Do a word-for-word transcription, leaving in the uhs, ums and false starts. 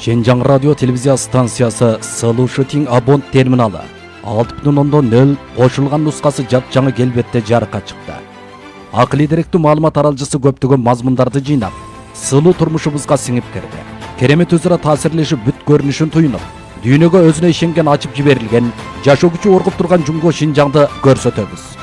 Шенжаң радио телевизия станциясы сылуу шутинг абонт терминалы алты бүтүн ондон нөл кошулган нускасы жапжаңы келбетте жарыкка чыкты. Акылый деректүү маалымат аралжысы көптөгөн мазмундарды жыйнап, сылуу турмушубузга сиңип кирди. Керемет өзара таасирлешип бүт көрүнүшүн туюнуп, дүйнөгө өзүнө ишенген ачып жиберилген, жашоо күчү оргуп турган Жумго Шинжаңды көрсөтөбүз.